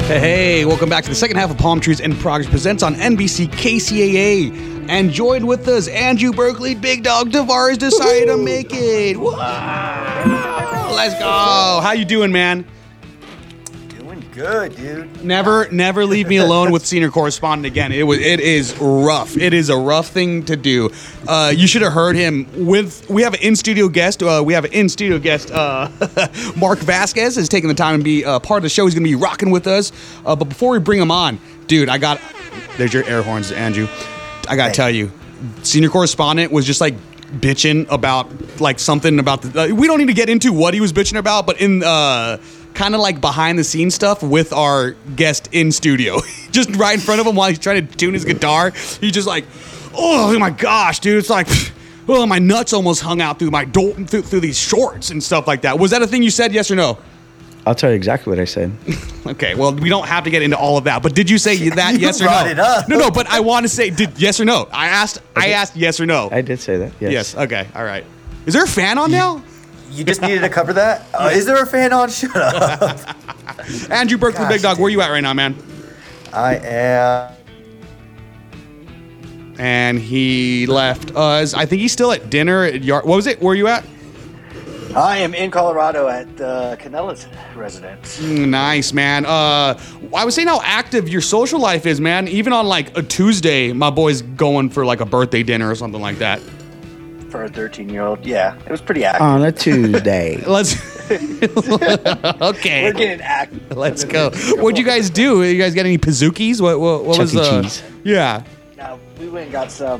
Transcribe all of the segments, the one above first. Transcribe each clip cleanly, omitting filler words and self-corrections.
Hey, welcome back to the second half of Palm Trees in Progress presents on NBC KCAA. And joined with us, Andrew Berkeley, Big Dog Tavares decided to make it. Wow. Let's go. How you doing, man? Doing good, dude. Never leave me alone with senior correspondent again. It is rough. It is a rough thing to do. You should have heard him we have an in-studio guest. Mark Vasquez is taking the time to be part of the show. He's going to be rocking with us. But before we bring him on, dude, there's your air horns, Andrew. I got to tell you, senior correspondent was just like bitching about like something about we don't need to get into what he was bitching about, but in kind of like behind the scenes stuff with our guest in studio, just right in front of him while he's trying to tune his guitar. He's just like, oh my gosh, dude, it's like, oh, my nuts almost hung out through through these shorts and stuff like that. Was that a thing you said? Yes or no? I'll tell you exactly what I said. Okay, well, we don't have to get into all of that, but did you say that yes or no? It up. No, but I want to say yes or no. I asked yes or no. I did say that, yes. Yes, okay, all right. Is there a fan on now? You just needed to cover that? Is there a fan on? Shut up. Andrew Berkeley, Gosh, Big Dog, where you at right now, man? I am. And he left us. I think he's still at dinner at What was it? Where are you at? I am in Colorado at Canella's residence. Nice, man. I was saying how active your social life is, man. Even on like a Tuesday, my boy's going for like a birthday dinner or something like that. For a 13-year-old, yeah. It was pretty active. On a Tuesday. Let's. Okay. We're getting active. Let's go. What'd you guys do? You guys got any Pazookies? What was Chuck E. Cheese. Yeah. Now, we went and got some,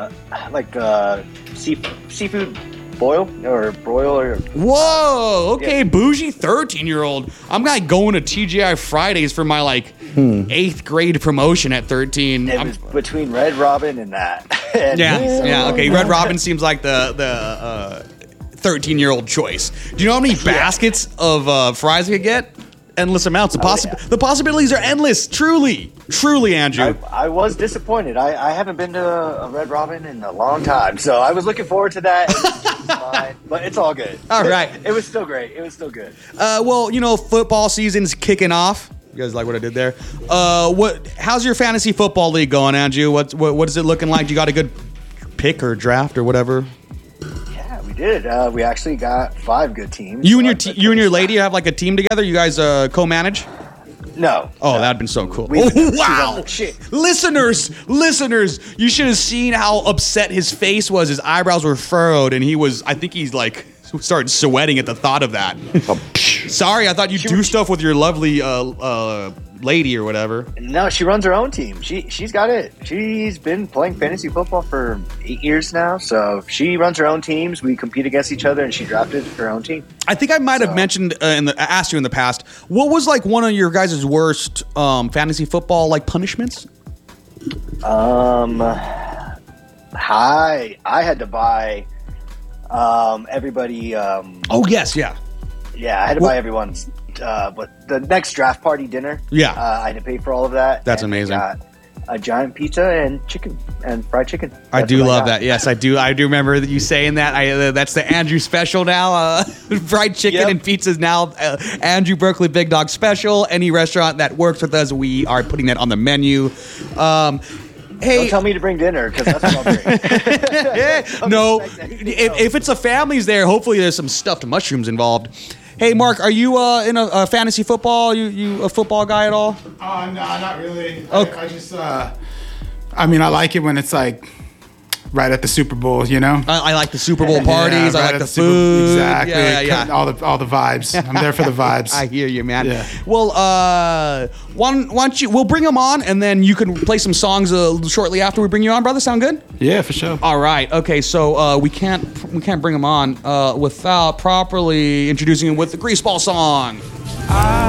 seafood boil or broil or... Whoa, okay, yeah. Bougie 13-year-old. I'm like going to TGI Fridays for my like 8th grade promotion at 13. It was between Red Robin and that. Yeah, okay. Red Robin seems like the 13-year-old choice. Do you know how many baskets of fries I could get? Endless amounts. The possibilities are endless. Truly, Andrew. I was disappointed. I haven't been to a Red Robin in a long time, so I was looking forward to that. Fine, but it's all good. All right. It was still great. It was still good. Well, football season's kicking off. You guys like what I did there? How's your fantasy football league going, Andrew? What is it looking like? You got a good pick or draft or whatever? Yeah, we did. We actually got 5 good teams. You and your lady have like a team together? You guys co-manage? No. Oh, that'd been so cool. Wow. Listeners, you should have seen how upset his face was. His eyebrows were furrowed, and I think he's like started sweating at the thought of that. Sorry, I thought you'd do stuff with your lovely lady or whatever. No, she runs her own team. She's got it. She's been playing fantasy football for 8 years now, so she runs her own teams. We compete against each other, and she drafted her own team. I think I might have mentioned asked you in the past, what was like one of your guys' worst fantasy football like punishments? I had to buy everybody. Oh yes, yeah. Yeah, I had to buy everyone's. But the next draft party dinner. Yeah, I had to pay for all of that. That's amazing. Got a giant pizza and chicken and fried chicken. I do love that. Yes, I do. I do remember you saying that. That's the Andrew special now. Fried chicken and pizza is now Andrew Berkeley Big Dog special. Any restaurant that works with us, we are putting that on the menu. Hey, don't tell me to bring dinner because that's what I'll bring. No, if it's a family's there, hopefully there's some stuffed mushrooms involved. Hey, Mark, are you in a fantasy football? You a football guy at all? No, not really. Okay. I just, I like it when it's like right at the Super Bowl, I like the Super Bowl parties. I like the food. Exactly. Yeah. All the vibes. I'm there for the vibes. I hear you, man. Yeah. Well, why don't we'll bring them on, and then you can play some songs shortly after we bring you on, brother. Sound good? Yeah, for sure. All right. Okay. So we can't bring them on without properly introducing them with the Greaseball song.